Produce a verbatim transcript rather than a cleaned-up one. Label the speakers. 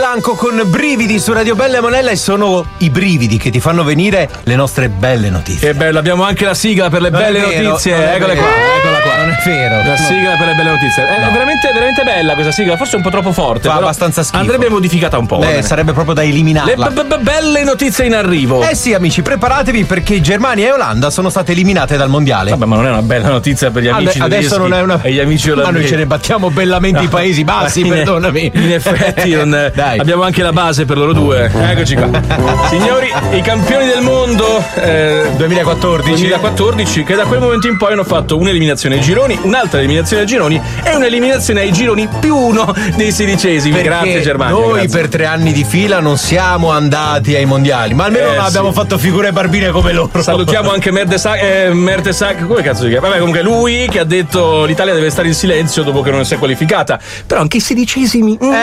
Speaker 1: Blanco con Brividi su Radio Bella e Monella, e sono i brividi che ti fanno venire le nostre belle notizie.
Speaker 2: Che bello, abbiamo anche la sigla per le
Speaker 1: Non
Speaker 2: belle
Speaker 1: vero,
Speaker 2: notizie. Eccole
Speaker 1: vero.
Speaker 2: qua, eccola qua.
Speaker 1: Non è vero.
Speaker 2: La sigla per le belle notizie. È
Speaker 1: No.
Speaker 2: veramente, veramente bella questa sigla, forse un po' troppo forte.
Speaker 1: Fa
Speaker 2: però
Speaker 1: abbastanza schifo.
Speaker 2: Andrebbe modificata un po'.
Speaker 1: Beh,
Speaker 2: va bene.
Speaker 1: sarebbe proprio da eliminarla.
Speaker 2: Le b- b- belle notizie in arrivo.
Speaker 1: Eh sì, amici, preparatevi perché Germania e Olanda sono state eliminate dal mondiale.
Speaker 2: Vabbè, ma non è una bella notizia per gli
Speaker 1: Ade-
Speaker 2: amici
Speaker 1: adesso
Speaker 2: tedeschi
Speaker 1: non è una.
Speaker 2: e gli amici
Speaker 1: Ma
Speaker 2: olandesi.
Speaker 1: noi ce ne battiamo bellamente i Paesi Bassi,
Speaker 2: In-
Speaker 1: perdonami.
Speaker 2: In effetti non-
Speaker 1: Dai.
Speaker 2: abbiamo anche la base per loro due. Eccoci qua. Signori, i campioni del mondo eh,
Speaker 1: duemilaquattordici
Speaker 2: duemilaquattordici, che da quel momento in poi hanno fatto un'eliminazione ai gironi, un'altra eliminazione ai gironi e un'eliminazione ai gironi più uno dei sedicesimi.
Speaker 1: Perché
Speaker 2: Grazie Germania.
Speaker 1: noi
Speaker 2: grazie.
Speaker 1: per tre anni di fila non siamo andati ai mondiali, ma almeno
Speaker 2: Eh,
Speaker 1: non abbiamo
Speaker 2: sì.
Speaker 1: fatto figure barbine come loro.
Speaker 2: Salutiamo anche Mertesac, eh, Mertesac, come cazzo si chiama? Vabbè, comunque lui che ha detto l'Italia deve stare in silenzio dopo che non si è qualificata. Però anche i sedicesimi. mm,